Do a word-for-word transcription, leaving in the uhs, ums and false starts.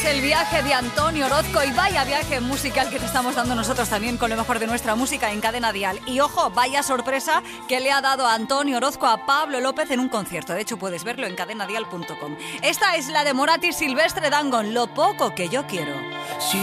el viaje de Antonio Orozco y vaya viaje musical que te estamos dando nosotros también con lo mejor de nuestra música en Cadena Dial. Y ojo, vaya sorpresa que le ha dado a Antonio Orozco a Pablo López en un concierto. De hecho, puedes verlo en cadena dial punto com. Esta es la de Morat y Silvestre Dangond, Lo poco que yo quiero.